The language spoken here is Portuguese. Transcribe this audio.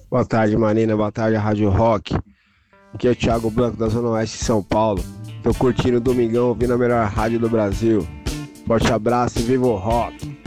Boa tarde, Marina. Boa tarde, Rádio Rock. Aqui é o Thiago Blanco, da Zona Oeste de São Paulo. Tô curtindo o Domingão, ouvindo a melhor rádio do Brasil. Forte abraço e viva o rock!